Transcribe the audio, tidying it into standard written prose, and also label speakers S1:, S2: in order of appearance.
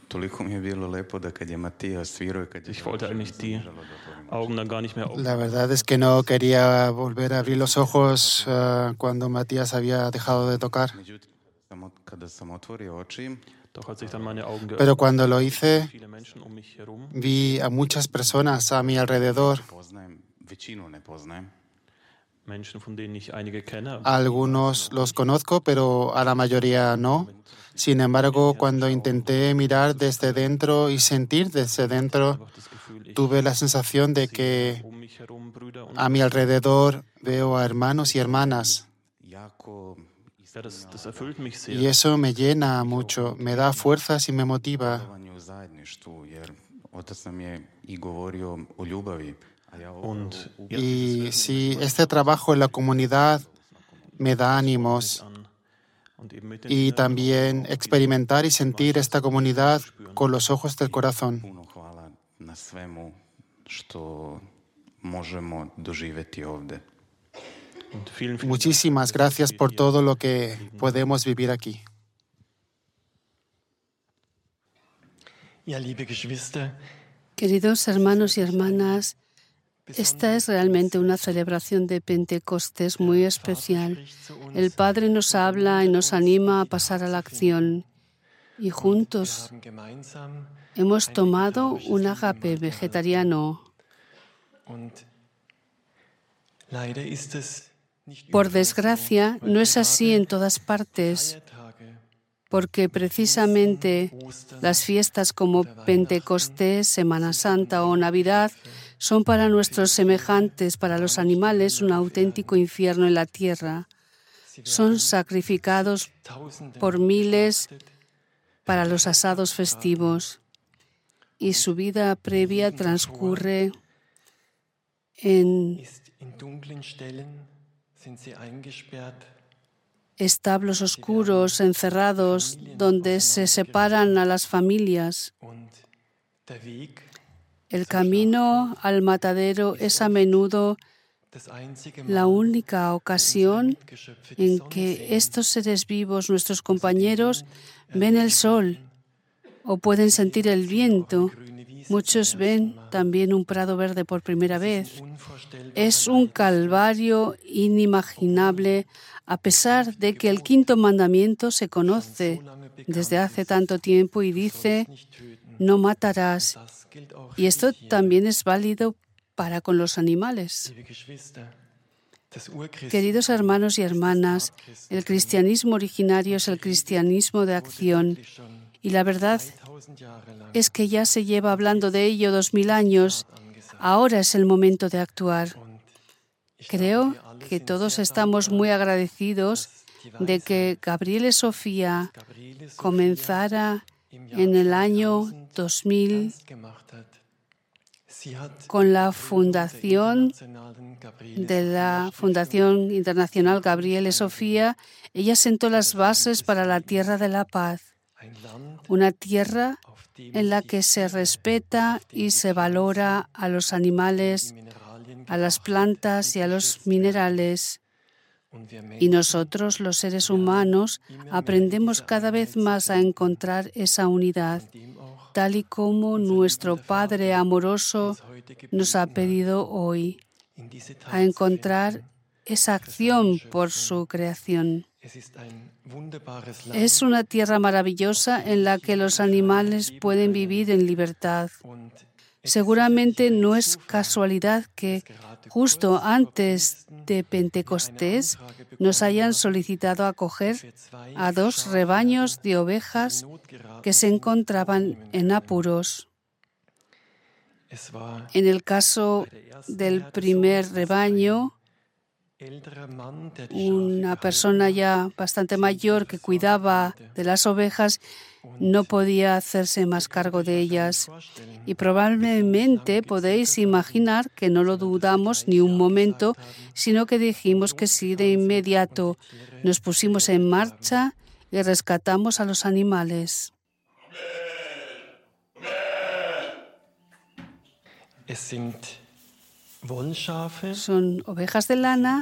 S1: Ich wollte eigentlich die Augen dann gar nicht mehr
S2: La
S1: aufmachen.
S2: verdad es que no quería volver a abrir los ojos cuando Matías había dejado de tocar.
S1: Doch als ich dann meine Augen
S2: Pero
S1: geöffnet
S2: cuando
S1: habe,
S2: lo
S1: waren
S2: hice,
S1: viele Menschen um mich herum,
S2: vi a muchas personas a mi alrededor.
S1: Menschen, von denen ich einige kenne,
S2: A
S1: aber die
S2: algunos
S1: meisten auch
S2: los
S1: nicht.
S2: conozco, pero a la mayoría no. Sin embargo, cuando intenté mirar desde dentro y sentir desde dentro,
S1: Einfach das Gefühl,
S2: tuve la
S1: ich
S2: sensación de
S1: sehe
S2: que
S1: um mich herum Brüder und
S2: a mi
S1: Schwestern.
S2: alrededor veo a hermanos y hermanas.
S1: Ja, das erfüllt mich
S2: Y
S1: sehr.
S2: eso me llena mucho, me da fuerzas y me motiva.
S1: Und
S2: Y sí, este trabajo en la comunidad me da ánimos.
S1: Und eben mit den
S2: Y
S1: inneren Augen
S2: también
S1: auch
S2: experimentar y
S1: diese
S2: sentir esta
S1: Gemeinschaftsliebe zu
S2: comunidad
S1: spüren.
S2: con los ojos del corazón.
S1: Und vielen Dank
S2: Muchísimas
S1: für das,
S2: gracias
S1: was wir
S2: por
S1: hier
S2: todo lo que
S1: erleben dürfen.
S2: podemos vivir aquí.
S3: Ja, liebe Geschwister,
S4: Queridos hermanos y hermanas, esta es realmente una celebración de Pentecostés muy especial. El Padre nos habla y nos anima a pasar a la acción. Y juntos hemos tomado un ágape vegetariano. Por desgracia, no es así en todas partes, porque precisamente las fiestas como Pentecostés, Semana Santa o Navidad son para nuestros semejantes, para los animales, un auténtico infierno en la tierra. Son sacrificados por miles para los asados festivos y su vida previa transcurre en establos oscuros, encerrados, donde se separan a las familias. El camino al matadero es a menudo la única ocasión en que estos seres vivos, nuestros compañeros, ven el sol o pueden sentir el viento. Muchos ven también un prado verde por primera vez. Es un calvario inimaginable, a pesar de que el quinto mandamiento se conoce desde hace tanto tiempo y dice: no matarás. Y esto también es válido para con los animales. Queridos hermanos y hermanas, el cristianismo originario es el cristianismo de acción. Y la verdad es que ya se lleva hablando de ello 2000 años. Ahora es el momento de actuar. Creo que todos estamos muy agradecidos de que Gabriele Sofía comenzara en el año 2000 con la fundación de la Fundación Internacional Gabriele Sofía. Ella sentó las bases para la Tierra de la Paz, una tierra en la que se respeta y se valora a los animales, a las plantas y a los minerales. Y nosotros, los seres humanos, aprendemos cada vez más a encontrar esa unidad, tal y como nuestro Padre amoroso nos ha pedido hoy, a encontrar esa acción por su creación. Es una tierra maravillosa en la que los animales pueden vivir en libertad. Seguramente no es casualidad que justo antes de Pentecostés nos hayan solicitado acoger a 2 rebaños de ovejas que se encontraban en apuros. En el caso del primer rebaño, una persona ya bastante mayor que cuidaba de las ovejas no podía hacerse más cargo de ellas. Y probablemente podéis imaginar que no lo dudamos ni un momento, sino que dijimos que sí de inmediato. Nos pusimos en marcha y rescatamos a los animales. Son ovejas de lana